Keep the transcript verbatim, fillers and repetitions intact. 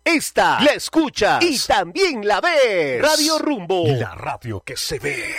esta la escuchas y también la ves. Radio Rumbo, la radio que se ve.